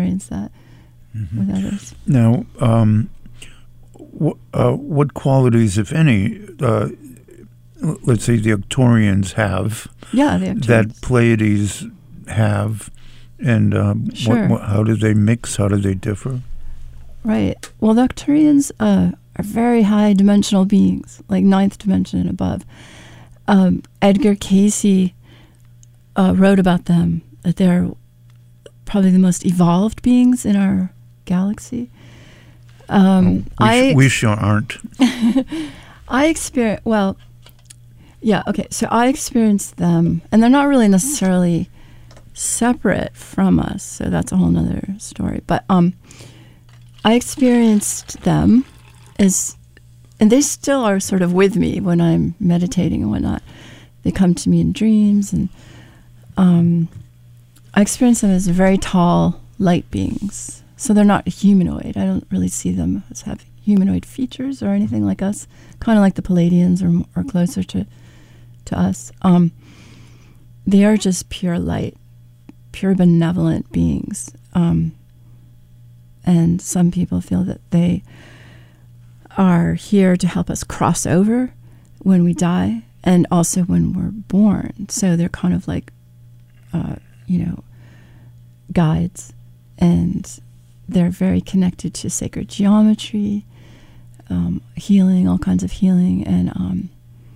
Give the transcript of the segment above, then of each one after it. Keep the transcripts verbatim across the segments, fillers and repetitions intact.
experience that mm-hmm. with others. Now, um, wh- uh, what qualities, if any, uh, let's say the Arcturians have, yeah, the Arcturians. that Pleiades have, and um, sure. what, what, how do they mix? How do they differ? Right. Well, the Arcturians uh, are very high dimensional beings, like ninth dimension and above. Um, Edgar Casey uh, wrote about them, that they're probably the most evolved beings in our galaxy. Um, oh, we, I sh- we sure aren't. I experience, well, yeah, okay, so I experienced them, and they're not really necessarily separate from us, so that's a whole nother story. But um, I experienced them as, and they still are sort of with me when I'm meditating and whatnot. They come to me in dreams, and um, I experience them as very tall light beings. So they're not humanoid. I don't really see them as having humanoid features or anything like us, kind of like the Palladians or, or closer to, to us. Um, they are just pure light, pure benevolent beings. Um, and some people feel that they are here to help us cross over when we die and also when we're born. So they're kind of like, uh, you know, guides, and they're very connected to sacred geometry, um, healing, all kinds of healing, and um,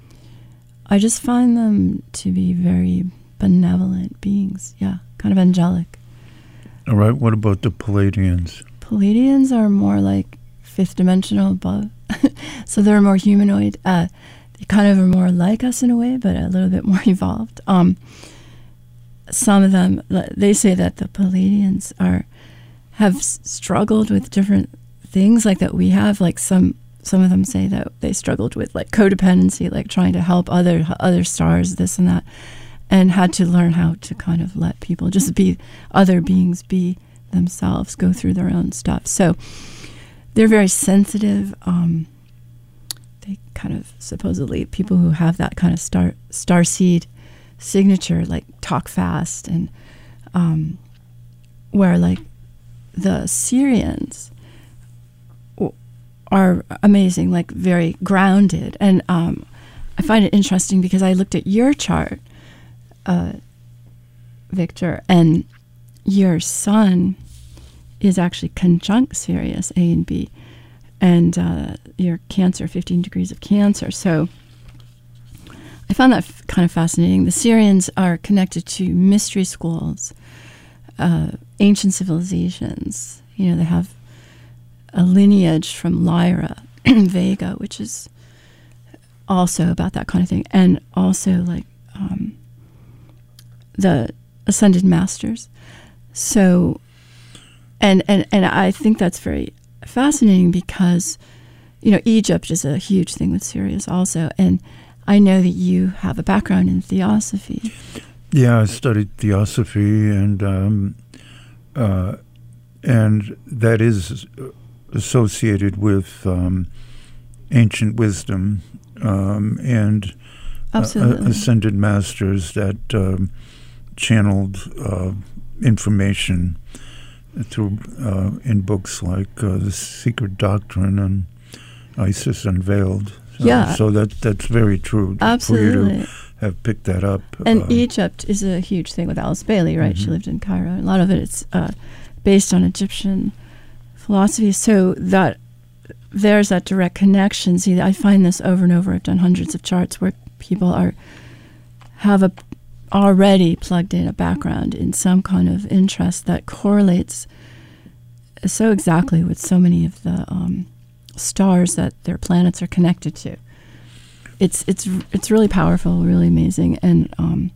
I just find them to be very benevolent beings. Yeah, kind of angelic. All right. What about the Palladians? Palladians are more like fifth dimensional above, so they're more humanoid. Uh, they kind of are more like us in a way, but a little bit more evolved. Um, some of them, they say that the Palladians are have s- struggled with different things like that we have. Like some some of them say that they struggled with like codependency, like trying to help other other stars, this and that, and had to learn how to kind of let people just be other beings, be themselves, go through their own stuff. So they're very sensitive. Um, they kind of supposedly people who have that kind of star starseed signature like talk fast, and um, where like the Syrians are amazing, like very grounded. And um, I find it interesting because I looked at your chart, uh, Victor, and your sun is actually conjunct Sirius, A and B, and uh, your Cancer, fifteen degrees of Cancer. So I found that f- kind of fascinating. The Syrians are connected to mystery schools, uh, ancient civilizations. You know, they have a lineage from Lyra, Vega, which is also about that kind of thing, and also like um, the Ascended Masters. So, and, and, and I think that's very fascinating because, you know, Egypt is a huge thing with Sirius also, and I know that you have a background in theosophy. Yeah, I studied theosophy, and um, uh, and that is associated with um, ancient wisdom um, and uh, ascended masters that um, channeled uh, information through uh, in books like uh, The Secret Doctrine and Isis Unveiled. So, yeah. So that that's very true. Absolutely. For you to have picked that up. And uh, Egypt is a huge thing with Alice Bailey, right? Mm-hmm. She lived in Cairo. A lot of it is uh, based on Egyptian philosophy. So that there's that direct connection. See, I find this over and over. I've done hundreds of charts where people are have a already plugged in a background in some kind of interest that correlates so exactly with so many of the um, stars that their planets are connected to. It's it's it's really powerful, really amazing, and um,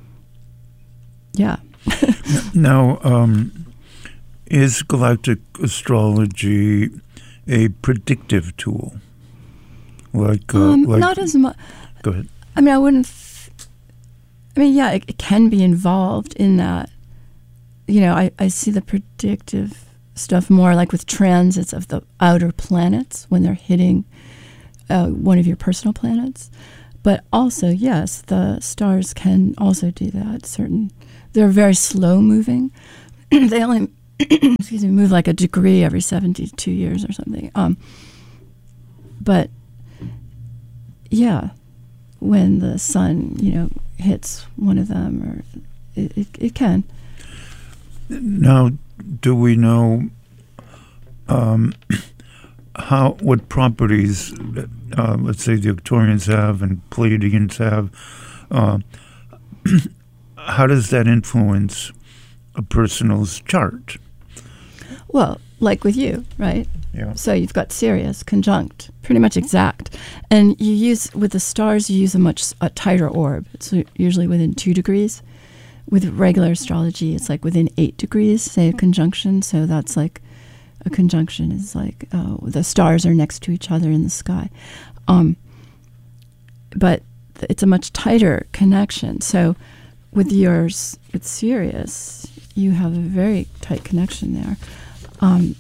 yeah. Now, um, is galactic astrology a predictive tool? Like, uh, um, like not as much. Go ahead. I mean, I wouldn't. Th- I mean, yeah, it, it can be involved in that. You know, I, I see the predictive stuff more like with transits of the outer planets when they're hitting uh, one of your personal planets. But also, yes, the stars can also do that. Certain, they're very slow moving. They only excuse me, move like a degree every seventy-two years or something. Um, but yeah, when the sun, you know, hits one of them, or it, it, it can. Now, do we know um, how what properties, uh, let's say, the Arcturians have and Pleiadians have? Uh, how does that influence a person's chart? Well, like with you, right? Yeah. So you've got Sirius conjunct, pretty much exact, and you use with the stars. You use a much a tighter orb. It's usually within two degrees. With regular astrology, it's like within eight degrees. Say a conjunction. So that's like a conjunction is like uh, the stars are next to each other in the sky, um, but th- it's a much tighter connection. So with yours, with Sirius, you have a very tight connection there. Um,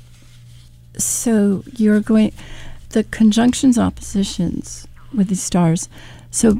so you're going, the conjunctions, oppositions with these stars. So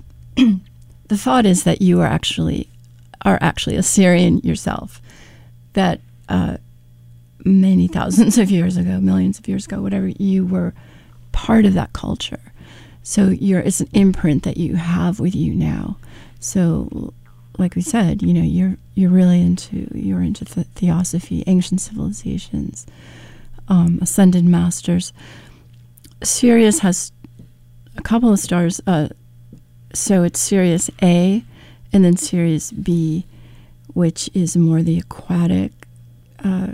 the thought is that you are actually are actually a Sirian yourself. That uh, many thousands of years ago, millions of years ago, whatever, you were part of that culture. So you're it's an imprint that you have with you now. So, like we said, you know, you're you're really into you're into the theosophy, ancient civilizations, um, ascended masters. Sirius has a couple of stars. Uh, so it's Sirius A, and then Sirius B, which is more the aquatic uh,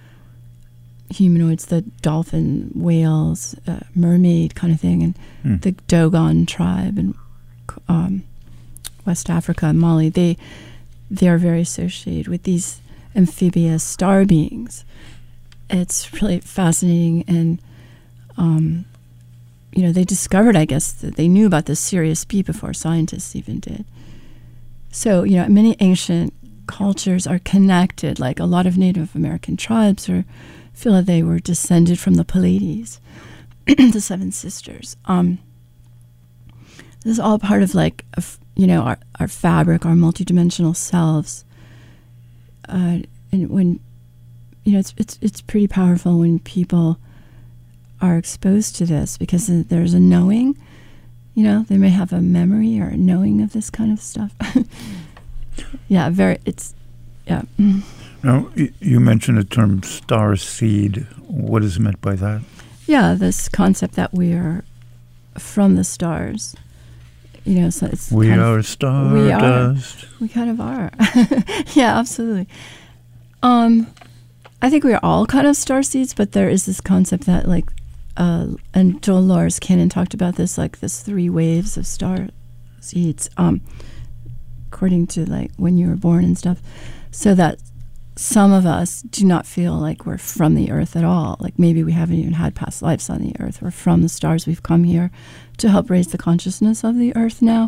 humanoids, the dolphin, whales, uh, mermaid kind of thing, and hmm. the Dogon tribe and um, West Africa, Mali. They they are very associated with these amphibious star beings. It's really fascinating, and um, you know, they discovered, I guess, that they knew about the Sirius B before scientists even did. So, you know, many ancient cultures are connected. Like a lot of Native American tribes are feel that they were descended from the Pleiades, the Seven Sisters. Um, this is all part of like, a, you know, our, our fabric, our multidimensional selves. Uh, and when, you know, it's it's it's pretty powerful when people are exposed to this, because there's a knowing. You know, they may have a memory or a knowing of this kind of stuff. yeah, very. It's yeah. Now, you mentioned the term star seed. What is meant by that? Yeah, this concept that we are from the stars. You know, so it's we kind are of, stardust. We are. We kind of are. yeah, absolutely. Um, I think we are all kind of star seeds, but there is this concept that, like, uh, and Joel Lars Cannon talked about this, like this three waves of star seeds, um, according to like when you were born and stuff, so that some of us do not feel like we're from the earth at all. Like maybe we haven't even had past lives on the earth. We're from the stars. We've come here to help raise the consciousness of the earth now,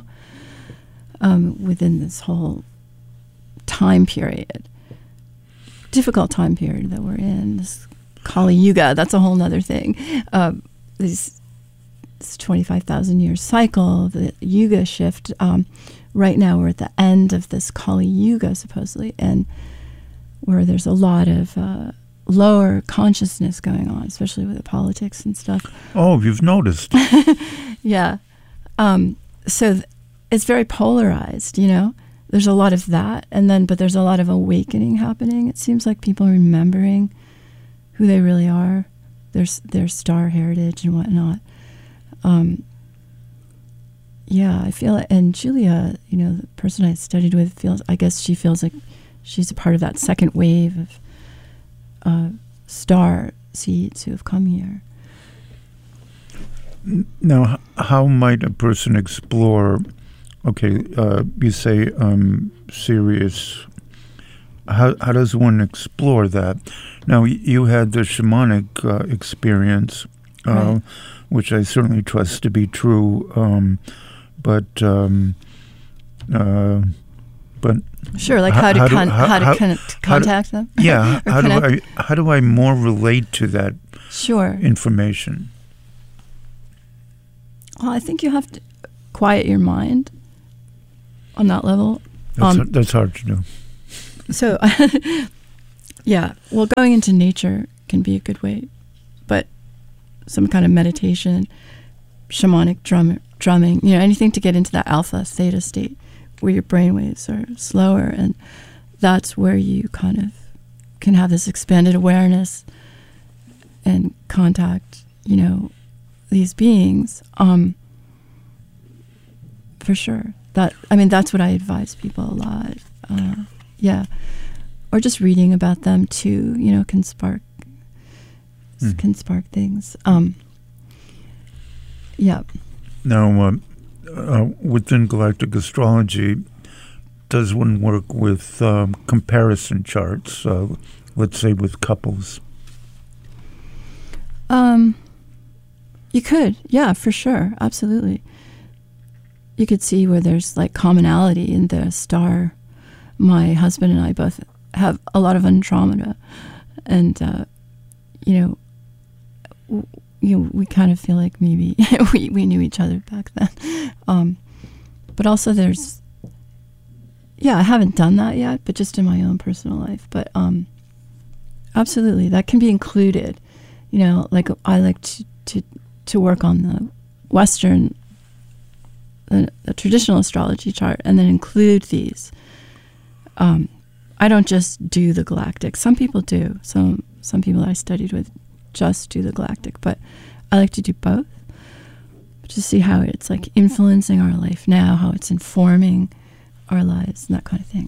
um, within this whole time period. Difficult time period that we're in, this Kali Yuga. That's a whole nother thing. Uh, this, this twenty-five thousand year cycle, the Yuga shift. Um, right now we're at the end of this Kali Yuga, supposedly, and where there's a lot of uh, lower consciousness going on, especially with the politics and stuff. Oh, you've noticed. yeah. Um, so th- it's very polarized, you know. There's a lot of that, and then, but there's a lot of awakening happening. It seems like people are remembering who they really are, their their star heritage and whatnot. Um, yeah, I feel it. And Julia, you know, the person I studied with, feels. I guess she feels like she's a part of that second wave of uh, star seeds who have come here. Now, how might a person explore? Okay, uh, you say um, Sirius. How how does one explore that? Now, you had the shamanic uh, experience, uh, right. which I certainly trust to be true. Um, but um, uh, but sure, like how, how to con- how, how to how, con- contact how them. Yeah, how connect? do I how do I more relate to that? Sure. Information. Well, I think you have to quiet your mind on that level. That's, um, that's hard to do. So, Yeah. Well, going into nature can be a good way, but some kind of meditation, shamanic drum, drumming, you know, anything to get into that alpha theta state where your brain waves are slower, and that's where you kind of can have this expanded awareness and contact, you know, these beings. Um, for sure. That I mean, that's what I advise people a lot. Uh, yeah. Or just reading about them too, you know, can spark mm. can spark things. Um, yeah. Now, uh, uh, within galactic astrology, does one work with um, comparison charts? Uh, let's say with couples. Um, you could, yeah, for sure, absolutely. You could see where there's like commonality in the star. My husband and I both have a lot of Andromeda, and uh, you know, w- you know, we kind of feel like maybe we we knew each other back then. Um, but also, there's, yeah, I haven't done that yet, but just in my own personal life. But um, absolutely, that can be included. You know, like I like to to to work on the Western, the, the traditional astrology chart, and then include these. Um, I don't just do the galactic. Some people do. Some some people that I studied with just do the galactic, but I like to do both to see how it's like influencing our life now, how it's informing our lives, and that kind of thing.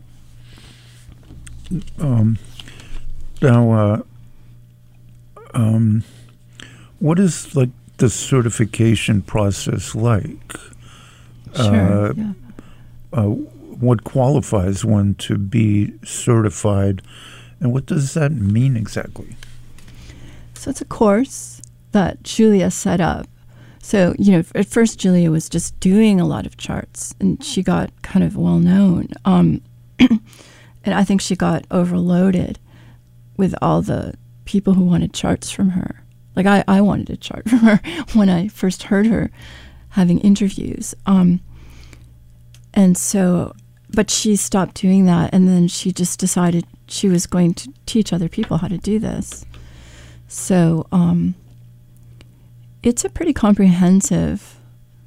Um, now, uh, um, what is like the certification process like? Sure. Uh, yeah. uh, what qualifies one to be certified, and what does that mean exactly? So it's a course that Julia set up. So, you know, at first Julia was just doing a lot of charts, and she got kind of well known. Um, and I think she got overloaded with all the people who wanted charts from her. Like I, I wanted a chart from her when I first heard her having interviews. Um, and so... But she stopped doing that, and then she just decided she was going to teach other people how to do this. So um, it's a pretty comprehensive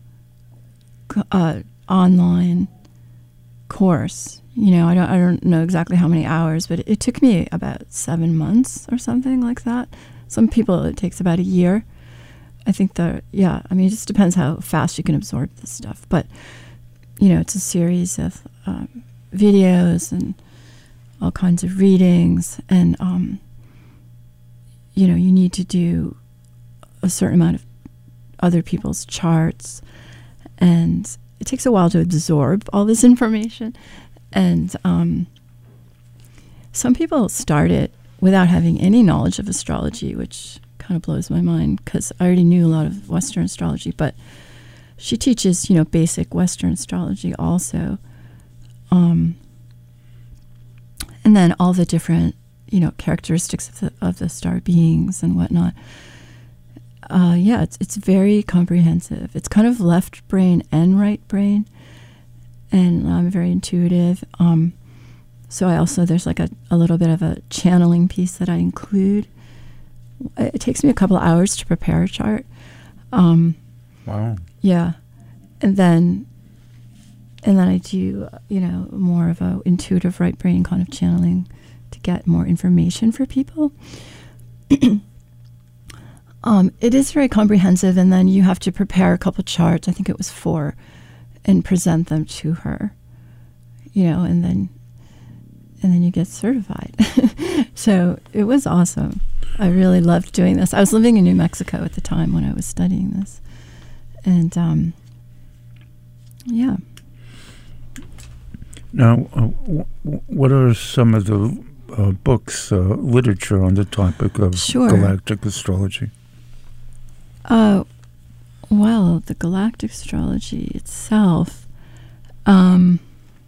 uh, online course. You know, I don't I don't know exactly how many hours, but it, it took me about seven months or something like that. Some people it takes about a year. I think that yeah. I mean, it just depends how fast you can absorb this stuff, but. You know, it's a series of um, videos and all kinds of readings, and um, you know, you need to do a certain amount of other people's charts, and it takes a while to absorb all this information. And um, some people start it without having any knowledge of astrology, which kind of blows my mind because I already knew a lot of Western astrology, but. She teaches, you know, basic Western astrology also. Um, and then all the different, you know, characteristics of the, of the star beings and whatnot. Uh, yeah, it's it's very comprehensive. It's kind of left brain and right brain. And I'm very intuitive. Um, so I also, there's like a, a little bit of a channeling piece that I include. It takes me a couple of hours to prepare a chart. Um, wow. Yeah, and then, and then I do, you know, more of a intuitive right brain kind of channeling to get more information for people. um, it is very comprehensive, and then you have to prepare a couple charts. I think it was four, and present them to her, you know, and then, and then you get certified. So it was awesome. I really loved doing this. I was living in New Mexico at the time when I was studying this. And, um, yeah. Now, uh, w- what are some of the uh, books, uh, literature on the topic of sure. galactic astrology? Uh, well, the galactic astrology itself, um,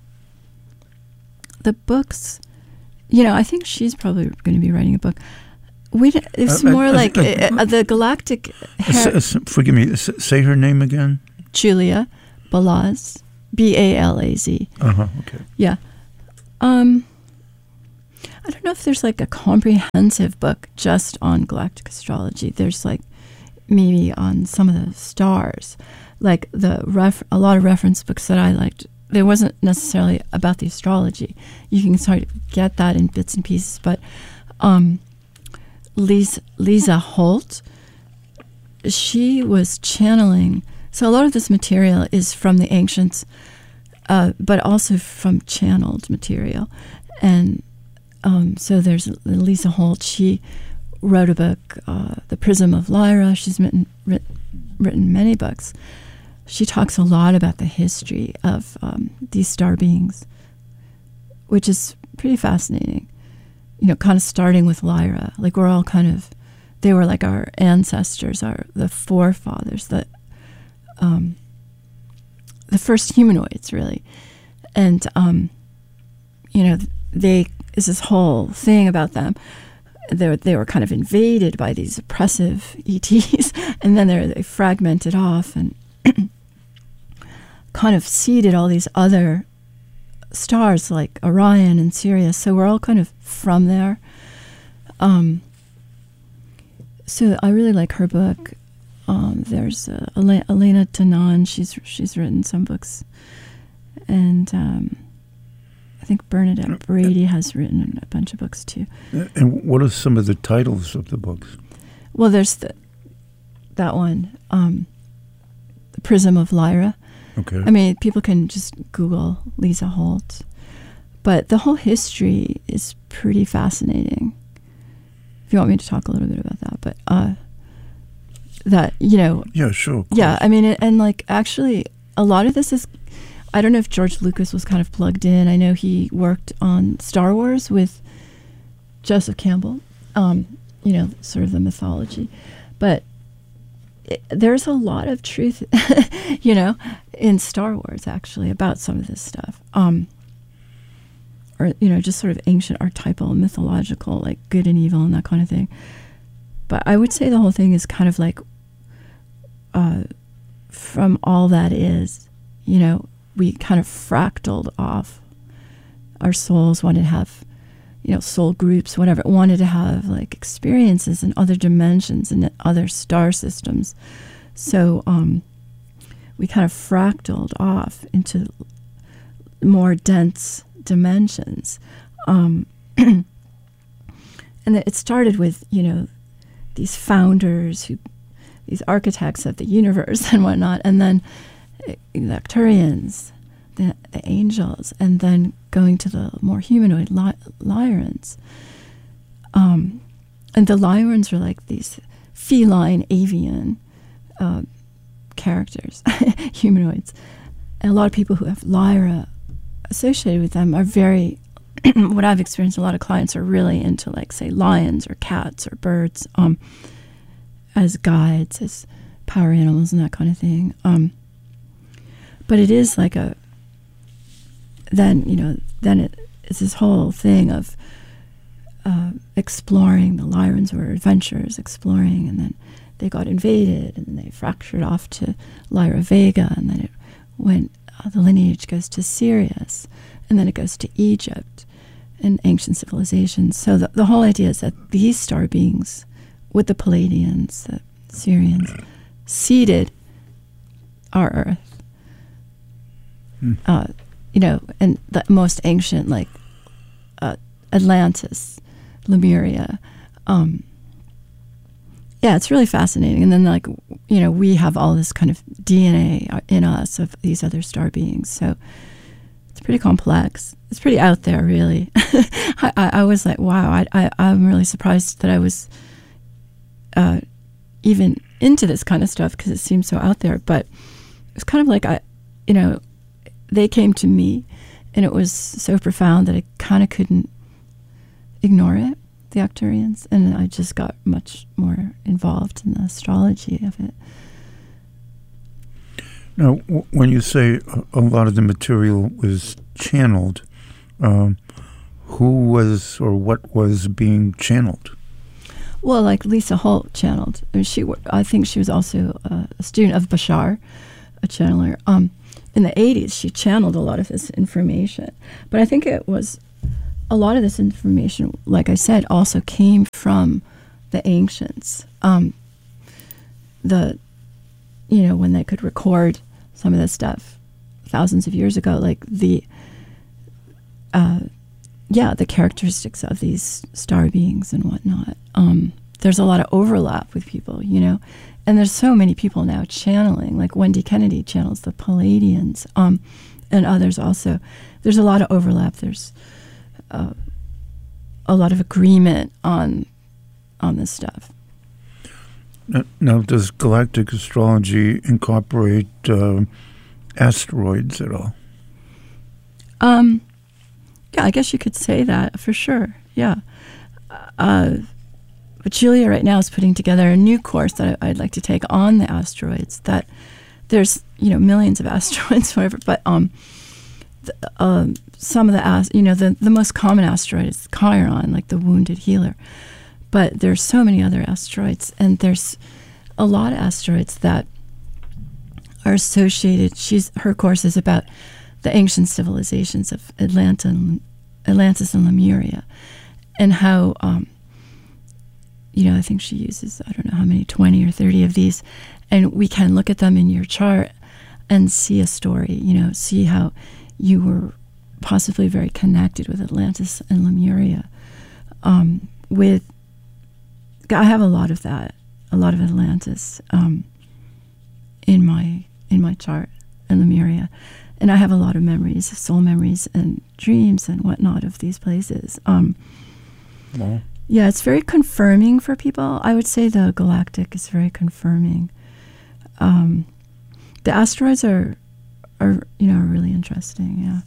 the books, you know, I think she's probably going to be writing a book. We d- it's uh, more uh, like uh, uh, the galactic. Her- s- s- forgive me. S- say her name again. Julia Balaz, B A L A Z. Uh huh. Okay. Yeah. Um, I don't know if there's like a comprehensive book just on galactic astrology. There's like maybe on some of the stars, like the ref, a lot of reference books that I liked. There wasn't necessarily about the astrology. You can sort of get that in bits and pieces, but um, Lisa, Lisa Holt, she was channeling. So a lot of this material is from the ancients, uh, but also from channeled material. And um, so there's Lisa Holt. She wrote a book, uh, The Prism of Lyra. She's written, writ, written many books. She talks a lot about the history of um, these star beings, which is pretty fascinating. You know, kind of starting with Lyra. Like we're all kind of, they were like our ancestors, our the forefathers, the um, the first humanoids, really. And um, you know, they is this whole thing about them. They they were kind of invaded by these oppressive E Ts, and then they they fragmented off and kind of seeded all these other stars like Orion and Sirius. So we're all kind of from there. Um, so I really like her book. Um, there's uh, Elena, Elena Tanan. She's she's written some books, and um, I think Bernadette Brady has written a bunch of books too. And what are some of the titles of the books? Well, there's the, that one, um, The Prism of Lyra. Okay. I mean, people can just Google Lisa Holt. But the whole history is pretty fascinating. If you want me to talk a little bit about that. But uh, that, you know. Yeah, sure. Yeah, I mean, and like actually, a lot of this is, I don't know if George Lucas was kind of plugged in. I know he worked on Star Wars with Joseph Campbell, um, you know, sort of the mythology. But it, there's a lot of truth, you know, in Star Wars, actually, about some of this stuff. Um, or, you know, just sort of ancient archetypal, mythological, like good and evil and that kind of thing. But I would say the whole thing is kind of like, uh, from all that is, you know, we kind of fractaled off. Our souls wanted to have, you know, soul groups, whatever, wanted to have like experiences in other dimensions and other star systems. So um, we kind of fractaled off into more dense dimensions. Um, and it started with, you know, these founders, who, these architects of the universe and whatnot, and then the Arcturians, the, the angels, and then going to the more humanoid Ly- Lyrans. Um, and the Lyrans were like these feline, avian uh, characters, humanoids. And a lot of people who have Lyra associated with them are very, what I've experienced, a lot of clients are really into, like, say, lions or cats or birds um, as guides, as power animals and that kind of thing. Um, but it is like a, then, you know, then it, it's this whole thing of uh, exploring. The Lyrans were adventurers, exploring, and then they got invaded, and then they fractured off to Lyra Vega, and then it went, uh, the lineage goes to Sirius, and then it goes to Egypt and ancient civilizations. So the, the whole idea is that these star beings, with the Palladians, the Syrians, seeded our Earth. Hmm. Uh, you know, and the most ancient, like uh, Atlantis, Lemuria. Um, yeah, it's really fascinating. And then, like, you know, we have all this kind of D N A in us of these other star beings. So it's pretty complex. It's pretty out there, really. I, I, I was like, wow, I, I, I'm really surprised that I was uh, even into this kind of stuff, because it seems so out there. But it's kind of like, I, you know, they came to me, and it was so profound that I kind of couldn't ignore it, the Arcturians, and I just got much more involved in the astrology of it. Now, w- when you say a, a lot of the material was channeled, um, who was or what was being channeled? Well, like Lisa Holt channeled. I mean, she, I think she was also a, a student of Bashar, a channeler. Um, in the eighties, she channeled a lot of this information. But I think it was a lot of this information, like I said, also came from the ancients. Um, the, you know, when they could record some of this stuff thousands of years ago, like the, uh, yeah, the characteristics of these star beings and whatnot. Um, there's a lot of overlap with people, you know, and there's so many people now channeling, like Wendy Kennedy channels the Palladians, um, and others also. There's a lot of overlap. There's uh, a lot of agreement on on this stuff. Now, now does galactic astrology incorporate uh, asteroids at all? Um, yeah, I guess you could say that for sure. Yeah. Uh, but Julia right now is putting together a new course that I, I'd like to take on the asteroids. That there's, you know, millions of asteroids, whatever, but um, the, um, some of the, ast- you know, the, the most common asteroid is Chiron, like the wounded healer. But there's so many other asteroids, and there's a lot of asteroids that are associated. She's her course is about the ancient civilizations of Atlanta, and, Atlantis and Lemuria, and how, um, you know, I think she uses, I don't know how many, twenty or thirty of these, and we can look at them in your chart and see a story, you know, see how you were possibly very connected with Atlantis and Lemuria. Um, with, I have a lot of that, a lot of Atlantis um, in my in my chart, and Lemuria. And I have a lot of memories, soul memories and dreams and whatnot of these places. Um, wow. Yeah, it's very confirming for people. I would say the galactic is very confirming. Um, the asteroids are, are you know, really interesting, yeah.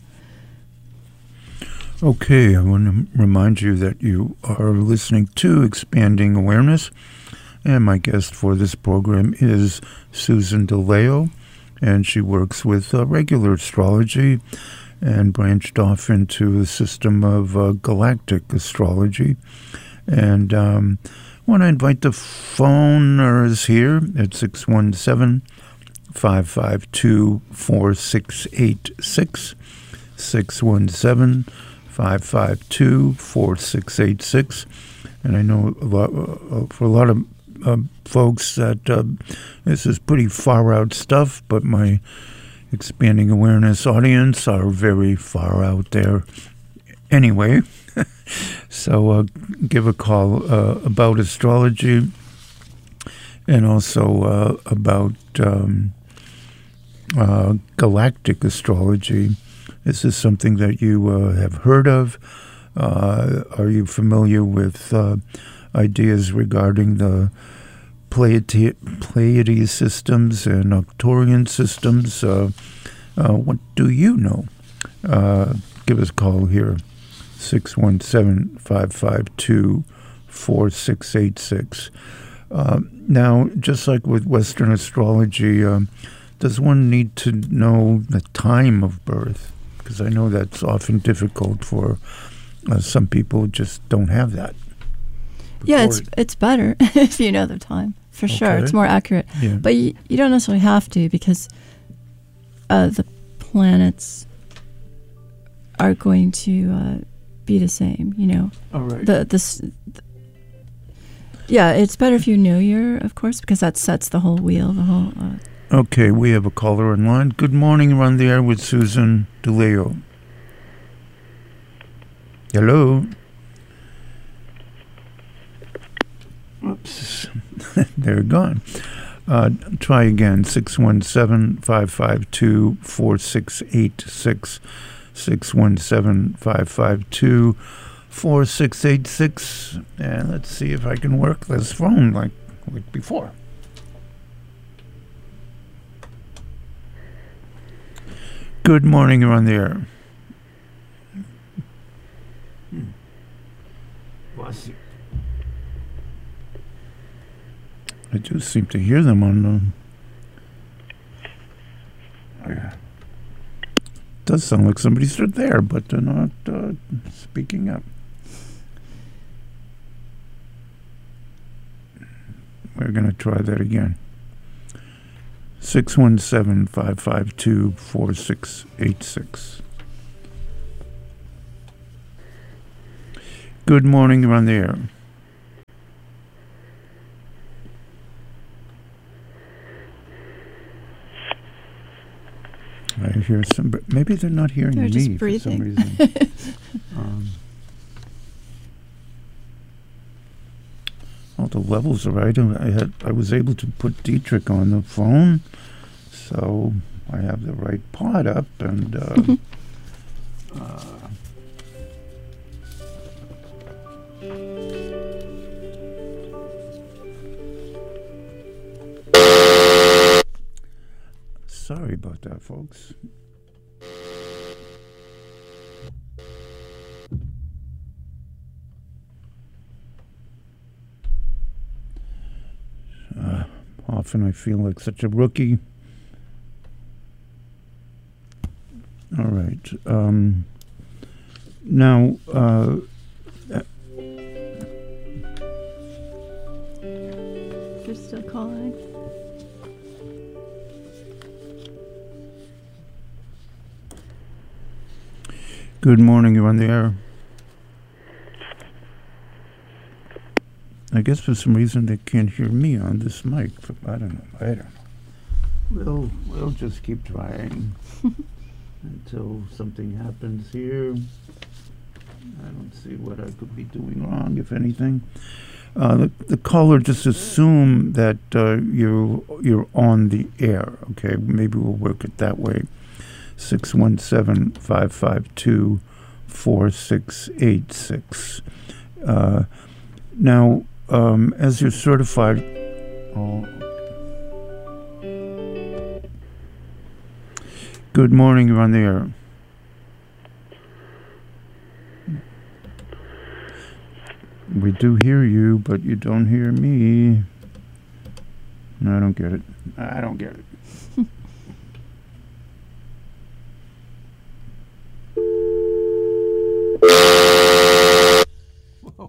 Okay, I want to remind you that you are listening to Expanding Awareness, and my guest for this program is Susan DeLeo, and she works with uh, regular astrology and branched off into a system of uh, galactic astrology. And um, I want to invite the phoners here at six one seven, five five two, four six eight six, six one seven, five five two, four six eight six. And I know a lot, uh, for a lot of uh, folks that uh, this is pretty far out stuff, but my Expanding Awareness audience are very far out there anyway. So uh, give a call uh, about astrology, and also uh, about um, uh, galactic astrology. Is this something that you uh, have heard of? Uh, are you familiar with uh, ideas regarding the Pleiade- Pleiades systems and Arcturian systems? Uh, uh, what do you know? Uh, give us a call here, six one seven, five five two, four six eight six. Uh, now, just like with Western astrology, um, does one need to know the time of birth? Because I know that's often difficult for uh, some people. Just don't have that. Yeah, it's it's better if you know the time, for okay. sure. It's more accurate. Yeah. But you, you don't necessarily have to, because uh, the planets are going to uh, be the same, you know. All right. The, this, the, yeah, it's better if you know your, of course, because that sets the whole wheel, the whole... Uh, Okay, we have a caller in line. Good morning, you're on the air with Susan DeLeo. Hello? Oops, they're gone. Uh, try again, six one seven, five five two, four six eight six, six one seven, five five two, four six eight six, and let's see if I can work this phone like, like before. Good morning, you're on the air. Hmm. I do seem to hear them on the... Oh, yeah. Does sound like somebody's there, but they're not uh, speaking up. We're going to try that again. six one seven, five five two, four six eight six. Good morning, you're on the air. I hear some, but maybe they're not hearing They're me just for breathing. some reason. um, oh, the levels are right. I had, I was able to put Dietrich on the phone, so I have the right pod up, and uh, uh, sorry about that, folks. Uh, often I feel like such a rookie. All right. Um, now, uh, You're still calling. good morning, you're on the air. I guess for some reason they can't hear me on this mic. I don't know. I don't know. We'll, we'll just keep trying until something happens here. I don't see what I could be doing wrong, if anything. Uh, the, the caller, just assume that uh, you're, you're on the air, okay? Maybe we'll work it that way. six one seven, five five two, four six eight six. Uh, now, um, as you're certified... Oh. Good morning, you're on the air. We do hear you, but you don't hear me. I don't get it. I don't get it. Whoa.